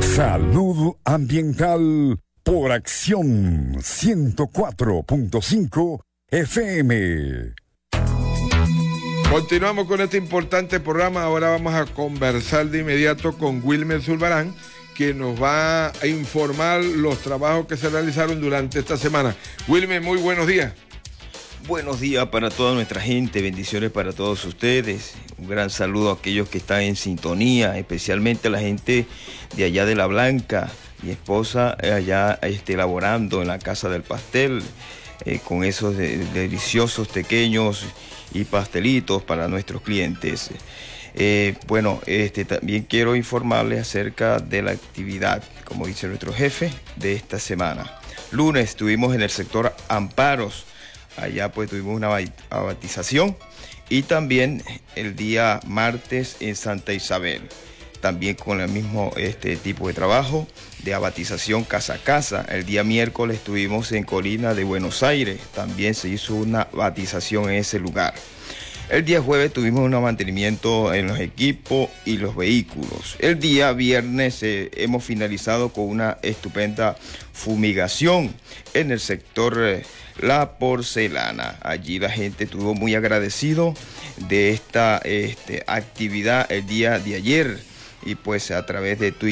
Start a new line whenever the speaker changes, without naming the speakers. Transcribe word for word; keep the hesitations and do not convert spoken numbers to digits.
Salud ambiental por Acción ciento cuatro punto cinco F M.
Continuamos con este importante programa. Ahora vamos a conversar de inmediato con Wilmer Zulbarán, que nos va a informar los trabajos que se realizaron durante esta semana. Wilmer, muy buenos días.
Buenos días para toda nuestra gente, bendiciones para todos ustedes. Un gran saludo a aquellos que están en sintonía, especialmente a la gente de allá de La Blanca. Mi esposa allá este, elaborando en la Casa del Pastel, eh, con esos de, deliciosos pequeños y pastelitos para nuestros clientes. Eh, bueno, este, también quiero informarles acerca de la actividad, como dice nuestro jefe, de esta semana. Lunes estuvimos en el sector Amparos. Allá pues tuvimos una abatización, y también el día martes en Santa Isabel, también con el mismo este tipo de trabajo de abatización casa a casa. El día miércoles estuvimos en Colina de Buenos Aires, también se hizo una abatización en ese lugar. El día jueves tuvimos un mantenimiento en los equipos y los vehículos. El día viernes eh, hemos finalizado con una estupenda fumigación en el sector eh, La Porcelana. Allí la gente estuvo muy agradecido de esta este, actividad el día de ayer, y pues a través de Twitter